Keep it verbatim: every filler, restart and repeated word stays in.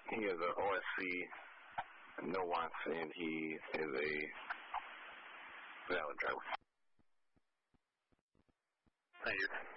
He is a O S C, no wants, and he is a valid driver. Thank you.